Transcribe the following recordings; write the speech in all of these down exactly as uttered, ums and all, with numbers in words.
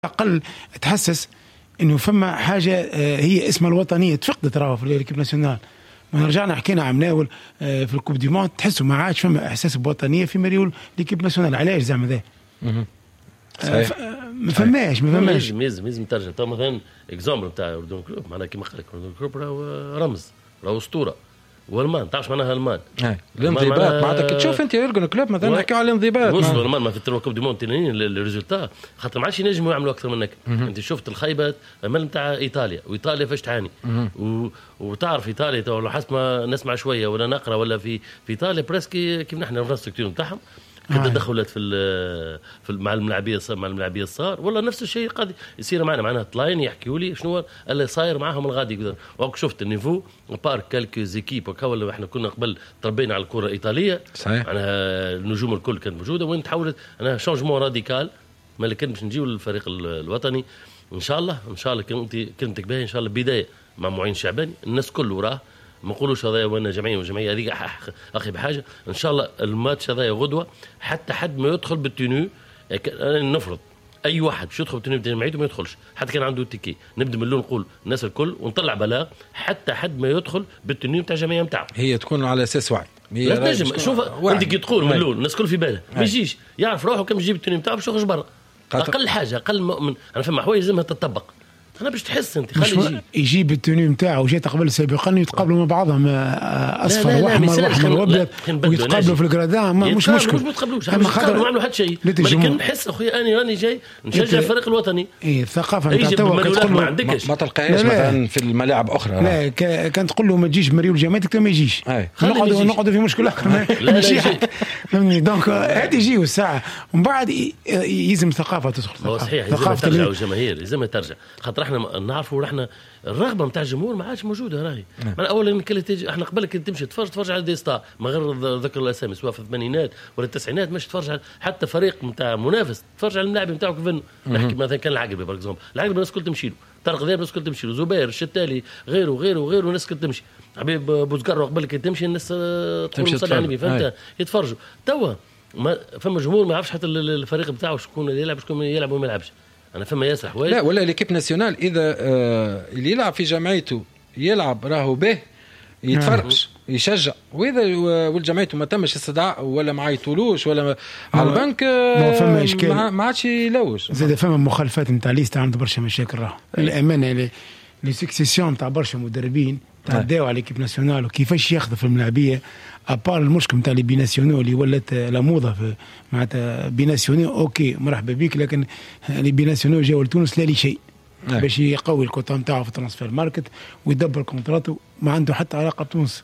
أقل تحسس إنه فما حاجة هي اسمها الوطنية تفقدت راهو في الكيب ناسيونال. ما رجعنا حكينا عم ناول في الكوب دي موند تحسوا ما عادش فما إحساس بوطنية في مريول الكيب ناسيونال. علاش زعما ذا؟ ما فماش ما فماش ميز ميز مترجم. تو مثلا اكزامبل نتاع اردن كلوب معناها كيما قال لك اردن كلوب راهو رمز راهو اسطوره. والمان تعرفش معناها المان الانضباط معناتها كي تشوف انت يورجن كلوب مثلا نحكيو على الانضباط وصلوا المان ما في الترو كوب دي مون تنين الريزولتا خاطر ما عادش ينجموا يعملوا اكثر منك. انت شفت الخيبه امل نتاع ايطاليا وايطاليا فاش تعاني و... وتعرف ايطاليا تو حسب ما نسمع شويه ولا نقرا ولا في في ايطاليا بريسكي كيف نحن في الستركتور نتاعهم كيف تدخلت في في مع الملاعبيه مع الملاعبيه الصغار ولا نفس الشيء قاعد يصير معنا معناها طلاين يحكيوا لي شنو اللي صاير معاهم الغادي كذا. وك شفت النيفو بار كالكو زيكيب وكا احنا كنا قبل تربينا على الكره الايطاليه صحيح معناها النجوم الكل كانت موجوده وين تحولت انا شانجمون راديكال ما اللي كان باش نجيو للفريق الوطني ان شاء الله ان شاء الله كنت كنتك باهي ان شاء الله بدايه مع معين شعباني الناس كل وراه ما نقولوش هذايا وانا جمعيه وجمعيه هذيك اخي بحاجه ان شاء الله الماتش هذايا غدوه حتى حد ما يدخل بالتونو نفرض اي واحد باش يدخل بالتونو جمعيته ما يدخلش حتى كان عنده تيكي نبدا من اللون نقول الناس الكل ونطلع بلاغ حتى حد ما يدخل بالتونو نتاع الجمعيه نتاعه. هي تكون على اساس وعي لا تنجم شوف انت كي تقول من اللون الناس كل في باله ما يجيش يعرف روحه كم يجيب التونو نتاعه باش يخرج برا اقل حاجه اقل مؤمن. انا فما حوايج لازمها تطبق انا باش تحس انت خلي يجي يجيب التوني نتاعو وجات قبل سابقا يتقابلوا مع بعضهم اصفر واحمر واحمر وابيض ويتقابلوا في الجرادان مش مشكل مش بتقابلوش اما خاطر ما عملوا حتى شيء لكن نحس اخويا اني راني جاي نشجع الفريق الوطني. اي الثقافه نتاع تو ما عندكش ما تلقاهاش مثلا في الملاعب اخرى. لا كان تقول له ما تجيش مريول جامعتك ما يجيش نقعدوا نقعدوا في مشكله اخرى ماشي فهمني. دونك هذه يجيو الساعه ومن بعد يلزم الثقافه تدخل. هو صحيح لازم ترجع الجماهير لازم ترجع خاطر احنا نعرفوا احنا الرغبه نتاع الجمهور ما عادش موجوده راهي. من اولا كل تيجي احنا قبل كنت تمشي تتفرج تتفرج على ديستا ما غير ذكر الاسامي سواء في الثمانينات ولا التسعينات مش تتفرج حتى فريق نتاع منافس تتفرج على اللاعب نتاعو كيف نحكي مثلا كان العقبه باغ اكزومبل العقبه الناس كل تمشي له طارق ذير الناس الكل تمشي له زبير الشتالي غيره غيره غيره الناس الكل تمشي حبيب بوزقر قبل كي تمشي الناس تقول صلي على النبي فهمت يتفرجوا توا ما فما جمهور ما يعرفش حتى الفريق نتاعو شكون اللي يلعب شكون يلعب وما يلعبش. انا فما ياسر حوايج لا ولا ليكيب ناسيونال اذا آه اللي يلعب في جمعيته يلعب راهو به يتفرج يشجع واذا والجمعيته ما تمش استدعاء ولا ما عيطولوش ولا على البنك ما فما اشكال ما عادش يلوش زاد فما مخالفات نتاع ليست عنده برشا مشاكل راهو الامانه لي سكسيسيون تاع برشا مدربين تعداو على ليكيب ناسيونال وكيفاش ياخذ في الملاعبيه ابار المشكل نتاع لي بيناسيونال اللي ولات لا موضه معناتها بيناسيونال اوكي مرحبا بك لكن لي بيناسيونال جاوا لتونس لا لي شيء باش يقوي الكوتا نتاعو في الترانسفير ماركت ويدبر كونتراته ما عنده حتى علاقه بتونس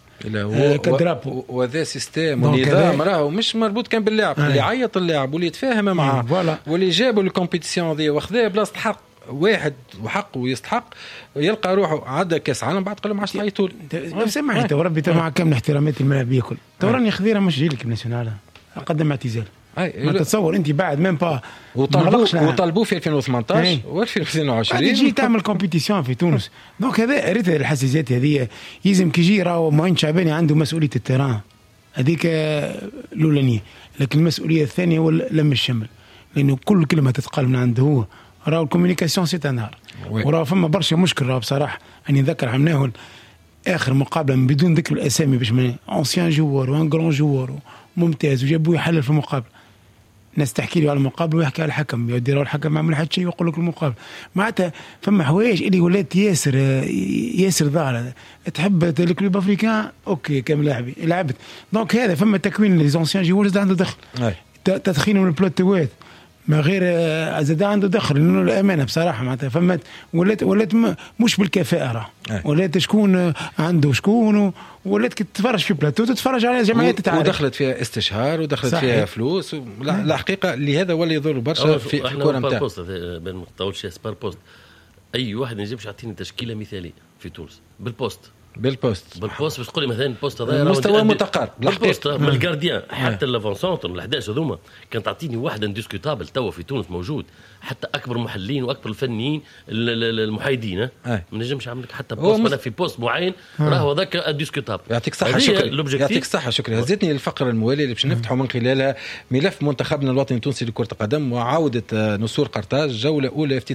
كدراب وذا سيستم ونظام راهو مش مربوط كان باللاعب اللي عيط اللاعب واللي يتفاهم معاه واللي جابوا الكومبيتيسيون ذي واخذاه بلاصه حق واحد وحق ويستحق يلقى روحه عدى كاس عالم بعد قال له ما عادش تعيطوا سمعت وربي مع كامل احتراماتي الملاعبيه كل توراني خذيره مش جيلك ناسيونال قدم اعتزال ما تتصور انت بعد ميم با وطلبوا وطلبوا في ألفين وثمانطاش و ألفين وعشرين تجي تعمل كومبيتيسيون في تونس. دونك هذا ريت الحساسيات هذه يلزم كي يجي راهو معين شعباني عنده مسؤوليه التيران هذيك الاولانيه لكن المسؤوليه الثانيه هو لم الشمل لانه كل كلمه تتقال من عنده هو راهو الكوميونيكاسيون سي تنهار وراهو فما برشا مشكل راهو بصراحه اني نذكر عملناه اخر مقابله بدون ذكر الاسامي باش ما اونسيان جوار وان جران جوار ممتاز وجابوه يحلل في المقابله ناس تحكي له على المقابله ويحكي على الحكم يديروا الحكم ما عمل حتى شيء ويقول لك المقابله معناتها فما حوايج اللي ولات ياسر ياسر ظاهره تحب الكلوب افريكان اوكي كم لاعب لعبت دونك هذا فما تكوين لي زونسيان جوار عنده دخل تدخينهم البلوتوات ما غير زاد عنده دخل لانه الامانه بصراحه معناتها فما ولات ولات مش بالكفاءه ولات شكون عنده شكون ولات كي تتفرج في بلاتو تتفرج على جمعيات تعرف ودخلت فيها استشهار ودخلت صحيح. فيها فلوس لا الحقيقه لهذا ولا يضر برشا في الكره نتاع بين ما تطولش سبار بوست اي واحد ما يجيبش يعطيني تشكيله مثاليه في تونس بالبوست بالبوست بالبوست باش تقول لي مثلا البوست هذا مستوى متقارب بالبوست من الجارديان حتى الافونسونتر الأحداث هذوما كانت تعطيني واحد انديسكوتابل توا في تونس موجود حتى اكبر محللين واكبر الفنيين المحايدين ما نجمش نعمل لك حتى بوست مس... في بوست معين راهو هذاك انديسكوتابل. يعطيك الصحه شكرا يعطيك الصحه شكرا. هزتني الفقره المواليه اللي باش نفتحوا من خلالها ملف منتخبنا الوطني التونسي لكره القدم وعوده نسور قرطاج جوله اولى